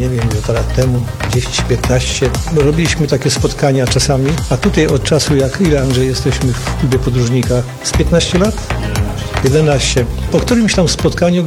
nie wiem, ile to lat temu, 10-15. Robiliśmy takie spotkania czasami, a tutaj od czasu, ile Andrzej jesteśmy w klubie podróżnika? Z 15 lat? 11. Po którymś tam spotkaniu